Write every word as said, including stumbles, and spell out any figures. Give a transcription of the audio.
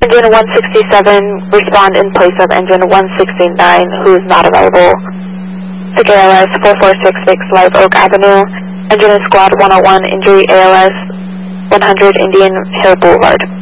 Engine one sixty-seven, respond in place of engine one sixty-nine, who is not available. To K L S four four six six Live Oak Avenue, engine in squad one oh one, injury A L S one hundred Indian Hill Boulevard.